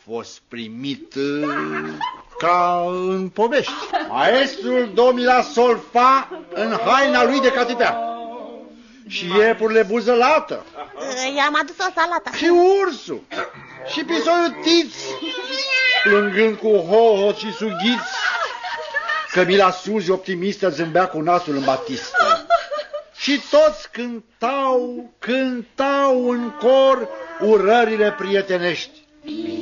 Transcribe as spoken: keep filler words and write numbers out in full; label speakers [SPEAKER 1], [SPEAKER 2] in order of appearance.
[SPEAKER 1] fost primit ca în povești. Maestrul domila solfa în haina lui de catipea. Și iepurile buzălată.
[SPEAKER 2] I-am adus o salată.
[SPEAKER 1] Și ursul. Și pisoiul Tiț, plângând cu hoho și sughiți. Cămila Suzi, optimistă, zâmbea cu nasul în batistă. Și toți cântau, cântau în cor urările prietenești.